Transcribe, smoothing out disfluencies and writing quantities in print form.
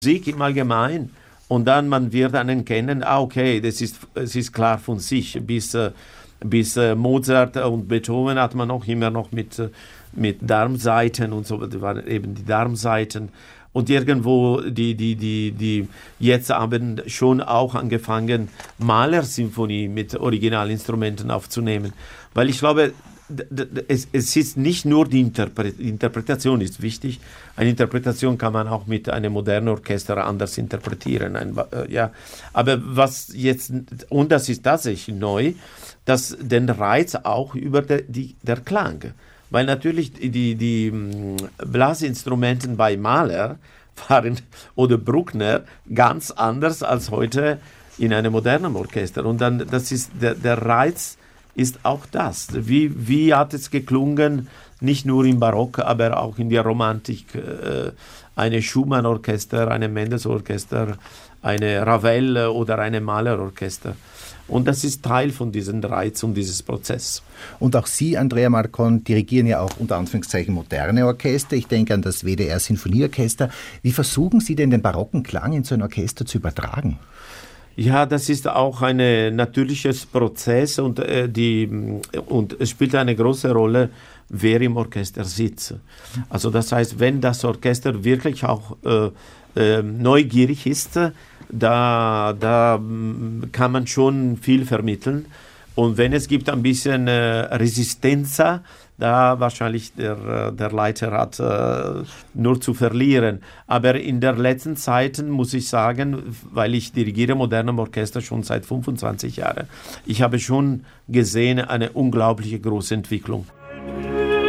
Musik im Allgemeinen. Und dann man wird dann erkennen, okay, es ist klar von sich. Bis Mozart und Beethoven hat man auch immer noch mit Darmsaiten und so, das waren eben die Darmsaiten. Und irgendwo die jetzt haben schon auch angefangen, Mahler-Symphonie mit Originalinstrumenten aufzunehmen. Weil ich glaube, es ist nicht nur die Interpretation ist wichtig. Eine Interpretation kann man auch mit einem modernen Orchester anders interpretieren. Aber was jetzt, und das ist tatsächlich neu, dass den Reiz auch über der Klang. Weil natürlich die Blasinstrumenten bei Mahler waren oder Bruckner ganz anders als heute in einem modernen Orchester. Und dann, das ist der Reiz ist auch das. Wie hat es geklungen, nicht nur im Barock, aber auch in der Romantik, eine Schumann-Orchester, eine Mendelssohn-Orchester, eine Ravel oder eine Mahler-Orchester. Und das ist Teil von diesem Reiz und dieses Prozess. Und auch Sie, Andrea Marcon, dirigieren ja auch unter Anführungszeichen moderne Orchester. Ich denke an das WDR-Sinfonieorchester. Wie versuchen Sie denn den barocken Klang in so ein Orchester zu übertragen? Ja, das ist auch ein natürliches Prozess und es spielt eine große Rolle, wer im Orchester sitzt. Also das heißt, wenn das Orchester wirklich auch neugierig ist, da kann man schon viel vermitteln. Und wenn es gibt ein bisschen Resistenz, da wahrscheinlich der Leiter hat nur zu verlieren. Aber in der letzten Zeit muss ich sagen, weil ich dirigiere modernem Orchester schon seit 25 Jahren, ich habe schon gesehen eine unglaubliche große Entwicklung.